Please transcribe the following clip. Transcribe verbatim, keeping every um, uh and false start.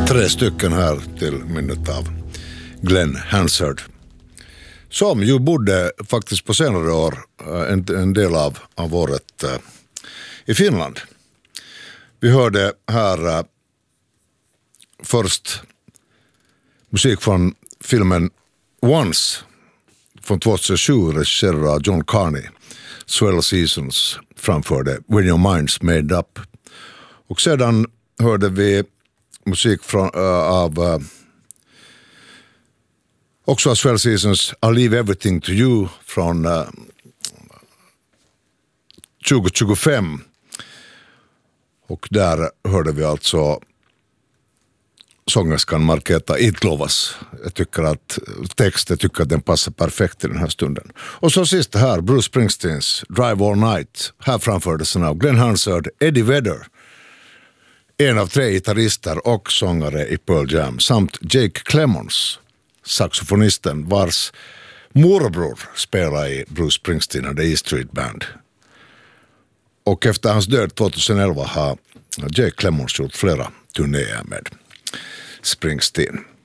Tre stycken här till minnet av Glenn Hansard, som ju bodde faktiskt på senare år en, en del av, av året uh, i Finland. Vi hörde här uh, först musik från filmen Once från tjugohundrasju, regisserad av John Carney. Swell Seasons framförde When Your Mind's Made Up. Och sedan hörde vi musik från, uh, av uh, också av Swell Seasons I'll Leave Everything to You från uh, tjugo tjugofem. Och där hörde vi alltså sångerskan Marketa Itlovas. Jag tycker att texten tycker att den passar perfekt i den här stunden. Och så sist här, Bruce Springsteens Drive All Night. Här framfördes den av Glenn Hansard, Eddie Vedder, en av tre gitarrister och sångare i Pearl Jam, samt Jake Clemons, saxofonisten vars morbror spelar i Bruce Springsteen och The E Street Band. Och efter hans död tjugoelva har Jake Clemons gjort flera turnéer med Springsteen.